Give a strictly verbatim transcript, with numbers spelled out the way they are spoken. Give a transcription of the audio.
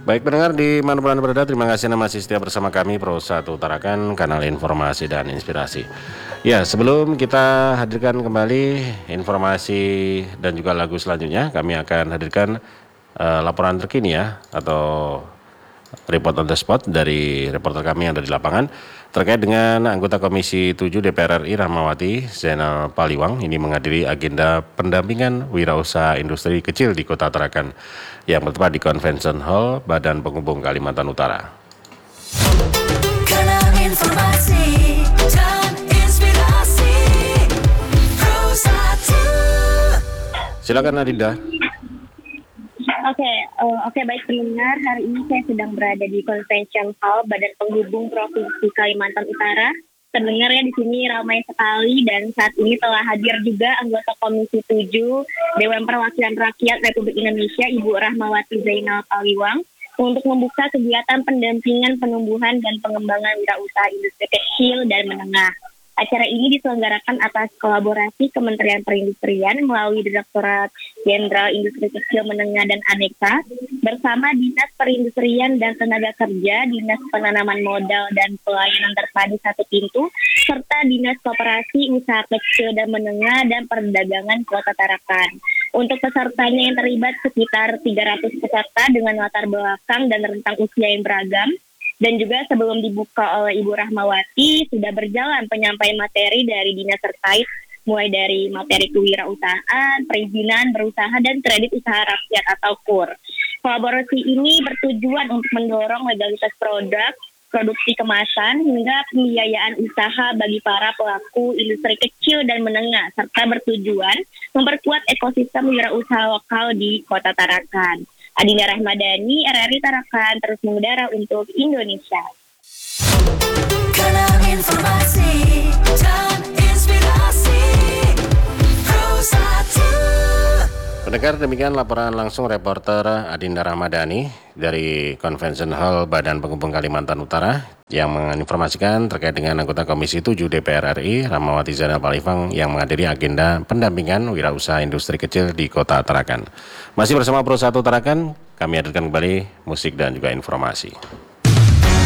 Baik pendengar di mana pun Anda berada, terima kasih Anda masih setia bersama kami Pro satu Tarakan, kanal informasi dan inspirasi. Ya, sebelum kita hadirkan kembali informasi dan juga lagu selanjutnya, kami akan hadirkan uh, laporan terkini ya, atau report on the spot dari reporter kami yang ada di lapangan terkait dengan anggota Komisi tujuh D P R R I Rahmawati Zainal Paliwang ini menghadiri agenda pendampingan wirausaha industri kecil di Kota Tarakan yang bertempat di Convention Hall Badan Penghubung Kalimantan Utara. Kanal informasi dan inspirasi Pro satu. Silakan Adinda. Oke, okay, uh, oke okay, baik pendengar, hari ini saya sedang berada di Convention Hall Badan Penghubung Provinsi Kalimantan Utara. Terdengar ya di sini ramai sekali dan saat ini telah hadir juga anggota Komisi tujuh Dewan Perwakilan Rakyat Republik Indonesia Ibu Rahmawati Zainal Paliwang untuk membuka kegiatan pendampingan penumbuhan dan pengembangan wirausaha industri kecil dan menengah. Acara ini diselenggarakan atas kolaborasi Kementerian Perindustrian melalui Direktorat Jenderal Industri Kecil Menengah dan Aneka bersama Dinas Perindustrian dan Tenaga Kerja, Dinas Penanaman Modal dan Pelayanan Terpadu Satu Pintu, serta Dinas Koperasi Usaha Kecil dan Menengah dan Perdagangan Kota Tarakan. Untuk pesertanya yang terlibat sekitar tiga ratus peserta dengan latar belakang dan rentang usia yang beragam. Dan juga sebelum dibuka oleh Ibu Rahmawati, sudah berjalan penyampaian materi dari dinas terkait, mulai dari materi kewirausahaan, perizinan berusaha, dan kredit usaha rakyat atau K U R. Kolaborasi ini bertujuan untuk mendorong legalitas produk, produksi kemasan, hingga pembiayaan usaha bagi para pelaku industri kecil dan menengah, serta bertujuan memperkuat ekosistem wirausaha lokal di Kota Tarakan. Adinda Rahmadani, R R I Tarakan, terus mengudara untuk Indonesia. Kanal informasi dan inspirasi Pro satu. Pendengar, demikian laporan langsung reporter Adinda Rahmadani dari Convention Hall Badan Penghubung Kalimantan Utara yang menginformasikan terkait dengan anggota Komisi tujuh D P R R I Rahmawati Zainal Paliwang yang menghadiri agenda pendampingan wirausaha industri kecil di Kota Tarakan. Masih bersama Pro satu Tarakan, kami hadirkan kembali musik dan juga informasi.